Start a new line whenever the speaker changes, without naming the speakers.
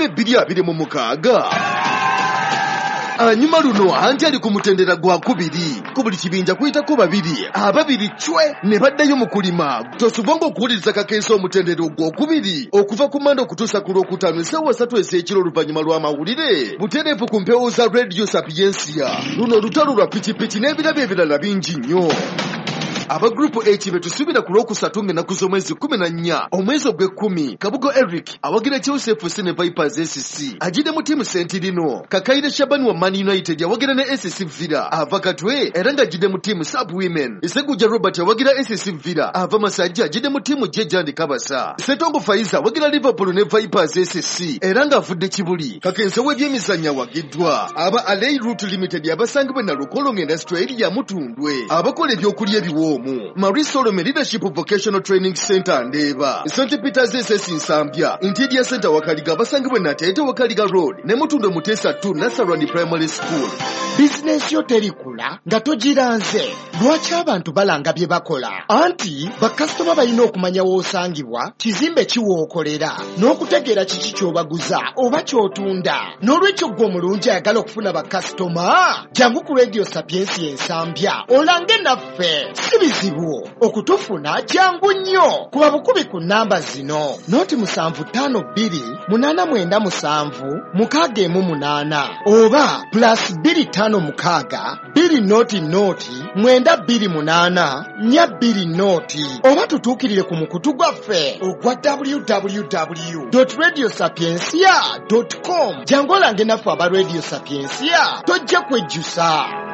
2026. Anyuma luno anti ali ku mutendera gwa kubiri ku buli kibinja kuyitako babiri ababiri cwe ne baddayo mu kulima. Tosubonga okuwuliriza kakeesa omutendera ogwokubiri okuva ku Mande okutuusa ku Lwokutaano essaawa 3 ez'ekiro oluvannyuma lw'amawulire. Butereevu ku mpewo za Radio Sapiensia. Luno olutalo lwa pikipiki n'ebirabo ebirala bingi nnyo. Aba Group H betusubira ku Lwokusatu ng'ennaku z'omwezi 14 omwezi ogw'Ekkumi. Kabugo Eric awagira Joseph Sene Vipers SC ajide mu tiimu Sentirino. Kakaire Shabani wa Man United awagira ne SC Villa ava Katwe era ng'ajide mu tiimu Sub Women. Iseguja Robert awagira SC Villa ava Masajja ajide mu tiimu Jejandi Kabasa. Setongo Faiza awagira Liverpool ne Vipers SC era ng'afudde Kibuli. Kakensa w'ebyemizannyo awagiddwa. Aba Alei Route Limited abasangibwe na Lukolo ng'Industry ya Mutundwe abakola ebyokulya ebiwoomu. Marie Solomon Leadership Vocational Training Center Ndeba. St. Peter's SS Nsambya Interior Center Wakaliga abasangibwe na Tete Wakaliga Road ne Mutundwe Mutesa 2 Nasarani Primary School.
Business yo terikula nga togiranze. Lwaki abantu balanga bye bakola? Anti bakasitoma balina okumanya w'osangibwa, kizimbe kiwookolera, n'okutegeera kiki ky'obaguza oba ky'otunda. N'olwekyo gwe omulungi ayagala okufuna bakasitoma, jangu ku Radio Sapiensia Ensambya olange naffe. Si bizibu okutufuna jangu nnyo. Kuba bukubi ku namba zino: 0752 897 618 oba +256 200 928 420 oba tutuukirire ku mukutu gwaffe ogwa www.radiosapiensia.com. Jangu olange naffe aba Radio Sapiensia tojja kwejjusa.